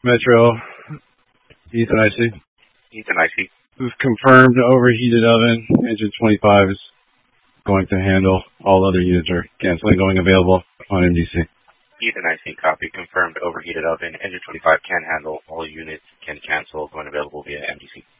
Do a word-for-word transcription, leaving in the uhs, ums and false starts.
Metro, Ethan I C. Ethan I C. We've confirmed overheated oven, engine twenty-five is going to handle. All other units are canceling, going available on M D C. Ethan I C, copy. Confirmed overheated oven, engine twenty-five can handle. All units can cancel, going available via M D C.